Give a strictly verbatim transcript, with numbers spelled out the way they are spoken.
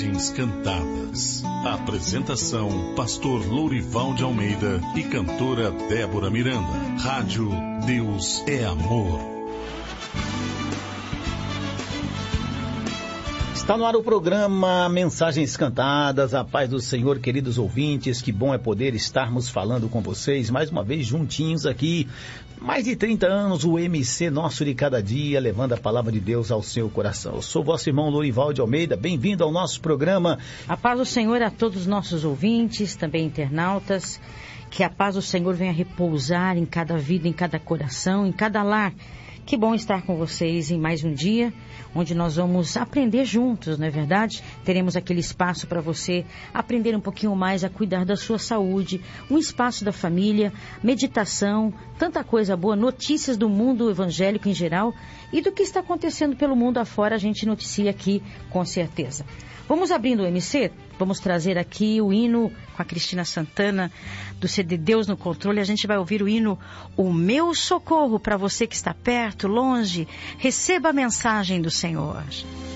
Cantadas. Apresentação: Pastor Lourival de Almeida e cantora Débora Miranda. Rádio Deus é Amor. Está no ar o programa Mensagens Cantadas. A paz do Senhor, queridos ouvintes. Que bom é poder estarmos falando com vocês mais uma vez juntinhos aqui. Mais de trinta anos, o M C nosso de cada dia, levando a palavra de Deus ao seu coração. Eu sou vosso irmão Lourival de Almeida, bem-vindo ao nosso programa. A paz do Senhor a todos os nossos ouvintes, também internautas. Que a paz do Senhor venha repousar em cada vida, em cada coração, em cada lar. Que bom estar com vocês em mais um dia, onde nós vamos aprender juntos, não é verdade? Teremos aquele espaço para você aprender um pouquinho mais a cuidar da sua saúde, um espaço da família, meditação, tanta coisa boa, notícias do mundo evangélico em geral e do que está acontecendo pelo mundo afora, a gente noticia aqui com certeza. Vamos abrindo o M C, vamos trazer aqui o hino com a Cristina Santana, do C D Deus no Controle. A gente vai ouvir o hino O Meu Socorro, para você que está perto, longe, receba a mensagem do Senhor.